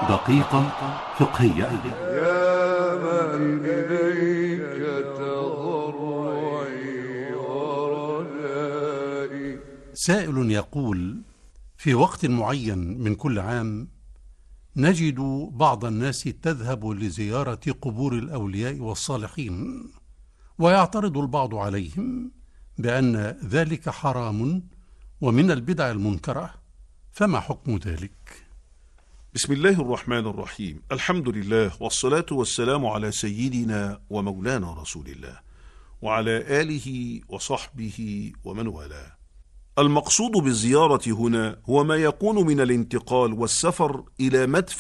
دقيقة فقهية. يا من إليك تضرعي ورجائي. سائل يقول: في وقت معين من كل عام نجد بعض الناس تذهب لزيارة قبور الأولياء والصالحين، ويعترض البعض عليهم بأن ذلك حرام ومن البدع المنكرة، فما حكم ذلك؟ بسم الله الرحمن الرحيم. الحمد لله والصلاة والسلام على سيدنا ومولانا رسول الله وعلى آله وصحبه ومن والاه. المقصود بالزيارة هنا هو ما يكون من الانتقال والسفر إلى مدفع